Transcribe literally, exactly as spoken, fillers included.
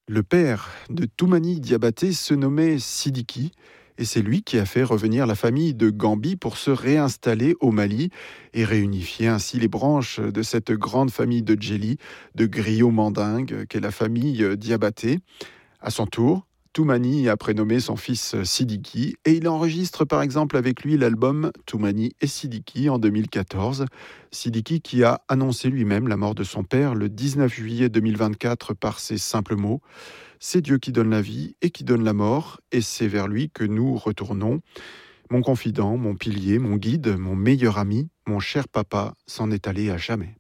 Le père de Toumani Diabaté se nommait Sidiki et c'est lui qui a fait revenir la famille de Gambi pour se réinstaller au Mali et réunifier ainsi les branches de cette grande famille de Djeli, de griots mandingues qu'est la famille Diabaté. À son tour, Toumani a prénommé son fils Sidiki et il enregistre par exemple avec lui l'album Toumani et Sidiki en deux mille quatorze. Sidiki qui a annoncé lui-même la mort de son père le dix-neuf juillet deux mille vingt-quatre par ces simples mots: c'est Dieu qui donne la vie et qui donne la mort et c'est vers lui que nous retournons. Mon confident, mon pilier, mon guide, mon meilleur ami, mon cher papa s'en est allé à jamais.